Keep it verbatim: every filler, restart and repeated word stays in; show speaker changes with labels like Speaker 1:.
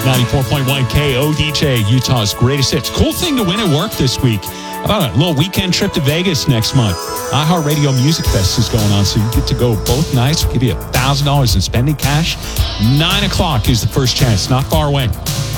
Speaker 1: ninety-four point one K O D J, Utah's greatest hits. Cool thing to win at work this week. How about a little weekend trip to Vegas next month? iHeartRadio Music Fest is going on, so you get to go both nights. We'll give you one thousand dollars in spending cash. nine o'clock is the first chance. Not far away.